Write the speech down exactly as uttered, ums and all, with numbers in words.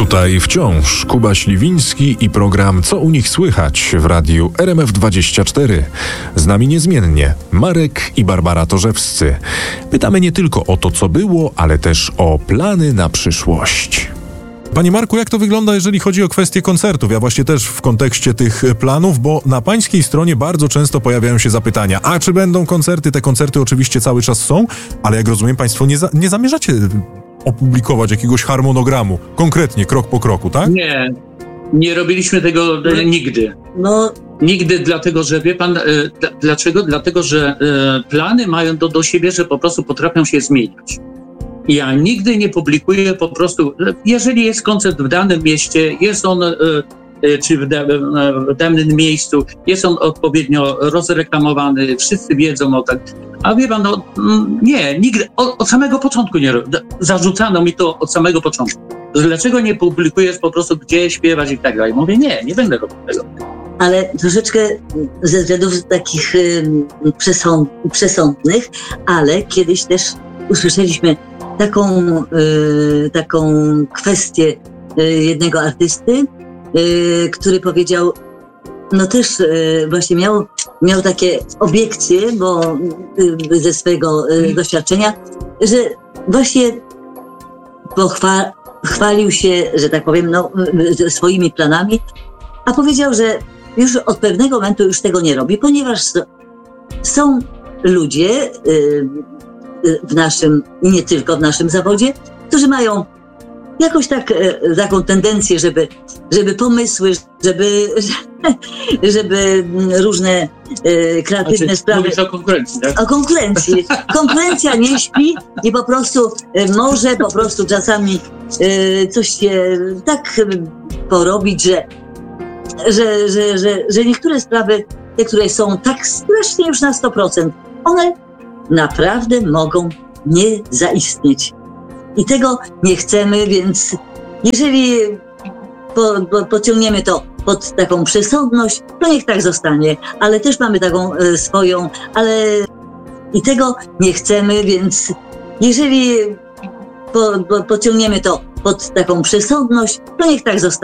Tutaj wciąż Kuba Śliwiński i program Co u nich słychać w radiu R M F dwadzieścia cztery. Z nami niezmiennie Marek i Barbara Torzewscy. Pytamy nie tylko o to, co było, ale też o plany na przyszłość. Panie Marku, jak to wygląda, jeżeli chodzi o kwestie koncertów? Ja właśnie też w kontekście tych planów, bo na pańskiej stronie bardzo często pojawiają się zapytania, a czy będą koncerty? Te koncerty oczywiście cały czas są, ale jak rozumiem, państwo nie, za, nie zamierzacie opublikować jakiegoś harmonogramu, konkretnie, krok po kroku, tak? Nie, nie robiliśmy tego e, nigdy. No, Nigdy, dlatego że, wie pan, e, d- dlaczego? Dlatego, że e, plany mają to do siebie, że po prostu potrafią się zmieniać. Ja nigdy nie publikuję po prostu, jeżeli jest koncert w danym mieście, jest on, e, e, czy w, da, w danym miejscu, jest on odpowiednio rozreklamowany, wszyscy wiedzą o tak. A wie pan, no nie, nigdy, od, od samego początku nie robię. Zarzucano mi to od samego początku. Dlaczego nie publikujesz po prostu, gdzie śpiewać i tak dalej? Mówię, nie, nie będę robił tego. ale troszeczkę ze względów takich y, przesąd, przesądnych, ale kiedyś też usłyszeliśmy taką, y, taką kwestię y, jednego artysty, y, który powiedział, no też y, właśnie miał, miał takie obiekcje, bo y, ze swojego y, doświadczenia, że właśnie pochwa, chwalił się, że tak powiem, no, y, swoimi planami, a powiedział, że już od pewnego momentu już tego nie robi, ponieważ są ludzie y, w naszym, i nie tylko w naszym zawodzie, którzy mają jakoś tak, taką tendencję, żeby, żeby pomysły, żeby, żeby różne e, kreatywne znaczy, sprawy... Mówisz o konkurencji, tak? O konkurencji. Konkurencja nie śpi i po prostu e, może po prostu czasami e, coś się tak porobić, że, że, że, że, że niektóre sprawy, te, które są tak strasznie już na sto procent, one naprawdę mogą nie zaistnieć. I tego nie chcemy, więc jeżeli po, po, pociągniemy to pod taką przesądność, to niech tak zostanie. Ale też mamy taką e, swoją, ale i tego nie chcemy, więc jeżeli po, po, pociągniemy to pod taką przesądność, to niech tak zostanie.